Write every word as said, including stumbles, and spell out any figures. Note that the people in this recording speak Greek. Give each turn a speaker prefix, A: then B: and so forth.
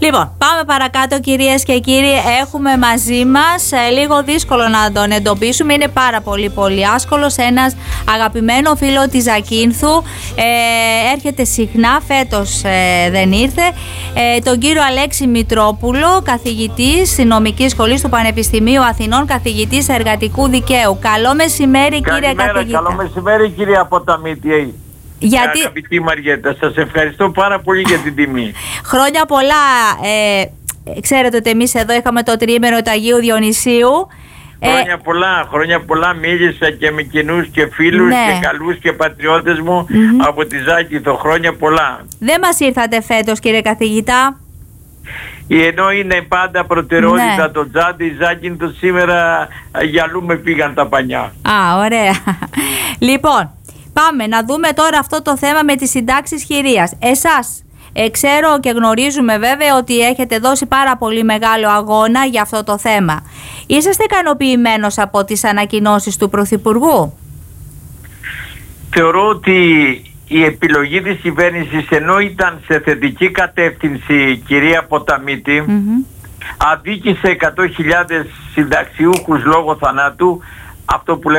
A: Λοιπόν, πάμε παρακάτω κυρίες και κύριοι. Έχουμε μαζί μας, ε, λίγο δύσκολο να τον εντοπίσουμε, είναι πάρα πολύ πολύ άσκολος, ένας αγαπημένο φίλο της Ζακίνθου, ε, έρχεται συχνά, φέτος ε, δεν ήρθε, ε, τον κύριο Αλέξη Μητρόπουλο, καθηγητής στη νομική σχολή του Πανεπιστημίου Αθηνών, καθηγητής εργατικού δικαίου. Καλό μεσημέρι. Καλημέρα, κύριε καθηγητά.
B: Καλό μεσημέρι κύριε Αποταμίτη.
A: Γιατί...
B: Αγαπητή Μαριέτα, σας ευχαριστώ πάρα πολύ για την τιμή.
A: Χρόνια πολλά. Ε, ξέρετε ότι εμείς εδώ είχαμε το τριήμερο του Αγίου Διονυσίου.
B: Χρόνια ε, πολλά, χρόνια πολλά. Μίλησα και με κοινούς και φίλους, ναι, και καλούς και πατριώτες μου, mm-hmm, από τη Ζάκυνθο. Χρόνια πολλά. Δεν
A: μας ήρθατε φέτος, κύριε καθηγητά?
B: Ενώ είναι πάντα προτεραιότητα, ναι, το Τζάντι, η Ζάκυνθο, σήμερα γυαλούμε πήγαν τα πανιά.
A: Α, ωραία. Λοιπόν, πάμε να δούμε τώρα αυτό το θέμα με τις συντάξεις χειρίας. Εσάς, ε, ξέρω και γνωρίζουμε βέβαια ότι έχετε δώσει πάρα πολύ μεγάλο αγώνα για αυτό το θέμα. Είσαστε ικανοποιημένος από τις ανακοινώσεις του Πρωθυπουργού?
B: Θεωρώ ότι η επιλογή της κυβέρνησης, ενώ ήταν σε θετική κατεύθυνση, κυρία Ποταμίτη, mm-hmm, αδίκησε εκατό χιλιάδες συνταξιούχους λόγω θανάτου, αυτό που